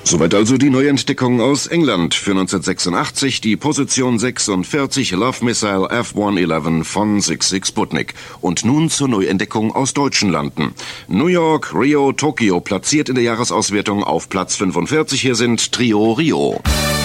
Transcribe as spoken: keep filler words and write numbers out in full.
Soweit also die Neuentdeckung aus England. Für neunzehnhundertsechsundachtzig die Position sechsundvierzig Love Missile F hundertelf von sechsundsechzig Sputnik. Und nun zur Neuentdeckung aus deutschen Landen. New York, Rio, Tokio platziert in der Jahresauswertung auf Platz fünfundvierzig. Hier sind Trio Rio.